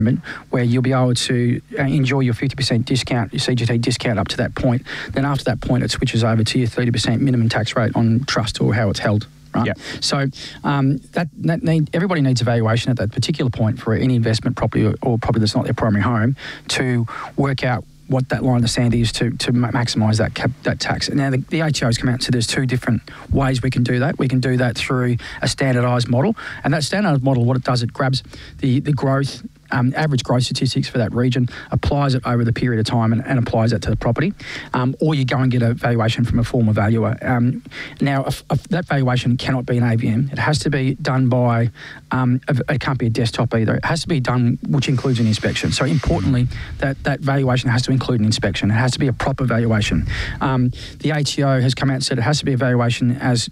where you'll be able to enjoy your 50% discount, your CGT discount up to that point. Then after that point, it switches over to your 30% minimum tax rate on trust or how it's held. Right. Yep. So everybody needs a valuation at that particular point for any investment property or property that's not their primary home to work out what that line of sand is to maximise that tax. And now the ATO has come out and said there's two different ways we can do that. We can do that through a standardised model, and that standardised model, what it does, it grabs the growth, average growth statistics for that region, applies it over the period of time and applies that to the property. Or you go and get a valuation from a formal valuer. Now, that valuation cannot be an AVM. It has to be done by, it can't be a desktop either. It has to be done, which includes an inspection. So importantly, that valuation has to include an inspection. It has to be a proper valuation. The ATO has come out and said it has to be a valuation as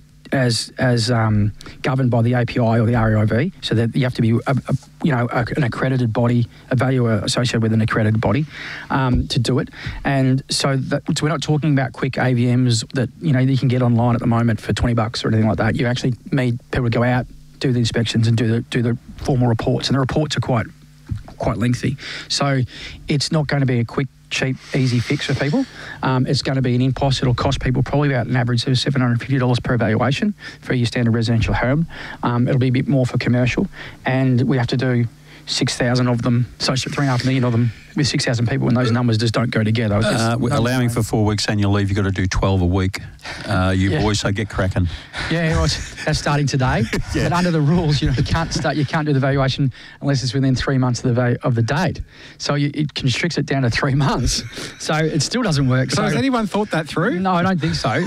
governed by the API or the REIV, so that you have to be an accredited body, a valuer associated with an accredited body to do it. And so we're not talking about quick AVMs that you can get online at the moment for $20 or anything like that. You actually need people to go out, do the inspections, and do the formal reports, and the reports are quite lengthy. So it's not going to be a quick, cheap, easy fix for people. It's going to be an impost. It'll cost people probably about an average of $750 per valuation for your standard residential home. It'll be a bit more for commercial, and we have to do 6,000 of them, so 3.5 million of them with 6,000 people, and those numbers just don't go together. Allowing for 4 weeks annual leave, you've got to do 12 a week. Boys, so get cracking. Yeah, well, that's starting today. Yeah. But under the rules, you can't do the valuation unless it's within 3 months of the date. So it constricts it down to 3 months. So it still doesn't work. So has anyone thought that through? No, I don't think so.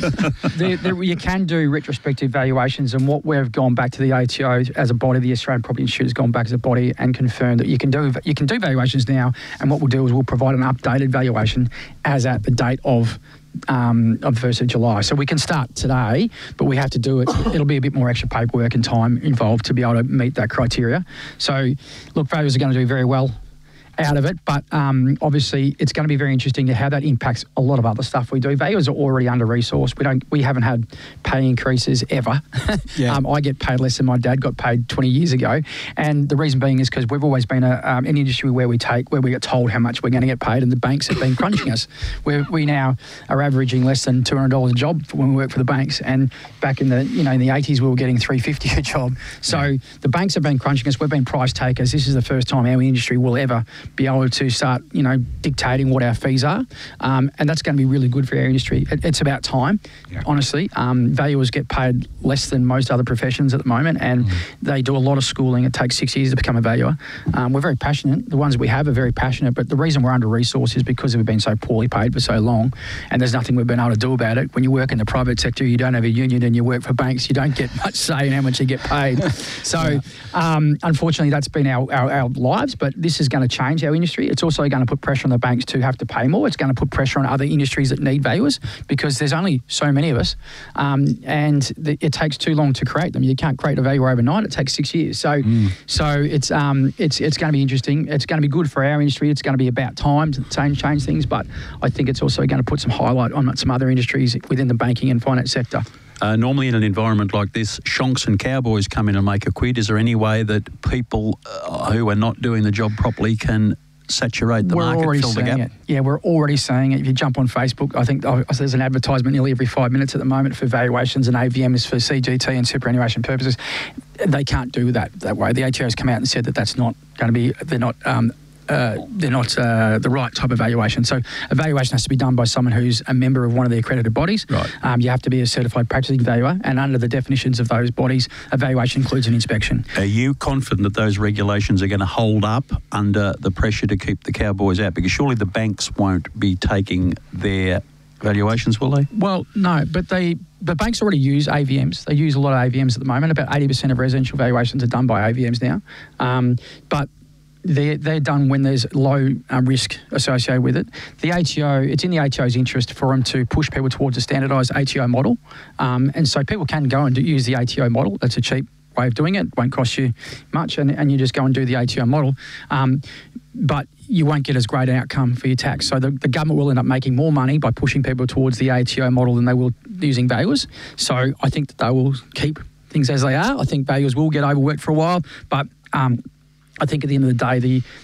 You can do retrospective valuations, and what we've gone back to the ATO as a body, the Australian Property Institute has gone back as a body and confirmed that you can do valuations now. And what we'll do is we'll provide an updated valuation as at the date of 1st of July. So we can start today, but we have to do it. It'll be a bit more extra paperwork and time involved to be able to meet that criteria. So, look, valuers are going to do very well out of it, but obviously it's going to be very interesting to how that impacts a lot of other stuff we do. Valuers are already under-resourced. We haven't had pay increases ever. Yeah. I get paid less than my dad got paid 20 years ago, and the reason being is because we've always been an industry where we get told how much we're going to get paid, and the banks have been crunching us. We now are averaging less than $200 a job when we work for the banks, and back in the in the 80s we were getting $350 a job. So the banks have been crunching us. We've been price takers. This is the first time our industry will ever be able to start, dictating what our fees are, and that's going to be really good for our industry. It's about time, honestly. Valuers get paid less than most other professions at the moment, and they do a lot of schooling. It takes 6 years to become a valuer. We're very passionate. The ones we have are very passionate, but the reason we're under-resourced is because we've been so poorly paid for so long, and there's nothing we've been able to do about it. When you work in the private sector, you don't have a union, and you work for banks, you don't get much say in how much you get paid. So, unfortunately, that's been our lives, but this is going to change our industry. It's also going to put pressure on the banks to have to pay more. It's going to put pressure on other industries that need valuers, because there's only so many of us, and it takes too long to create them. You can't create a valuer overnight. It takes 6 years. So it's going to be interesting. It's going to be good for our industry. It's going to be about time to change things, but I think it's also going to put some highlight on some other industries within the banking and finance sector. Normally in an environment like this, shonks and cowboys come in and make a quid. Is there any way that people who are not doing the job properly can saturate the market, fill the gap? Yeah, we're already seeing it. If you jump on Facebook, I think there's an advertisement nearly every 5 minutes at the moment for valuations and AVMs for CGT and superannuation purposes. They can't do that way. The ATO has come out and said that that's not going to be, they're not the right type of valuation. So a valuation has to be done by someone who's a member of one of the accredited bodies. Right. You have to be a certified practicing valuer, and under the definitions of those bodies, a valuation includes an inspection. Are you confident that those regulations are going to hold up under the pressure to keep the cowboys out? Because surely the banks won't be taking their valuations, will they? Well, no, but the banks already use AVMs. They use a lot of AVMs at the moment. About 80% of residential valuations are done by AVMs now. But they're done when there's low risk associated with it. The ATO, it's in the ATO's interest for them to push people towards a standardised ATO model. And so people can go and use the ATO model. That's a cheap way of doing it. Won't cost you much, and you just go and do the ATO model. But you won't get as great an outcome for your tax. So the government will end up making more money by pushing people towards the ATO model than they will using valuers. So I think that they will keep things as they are. I think valuers will get overworked for a while, but I think at the end of the day,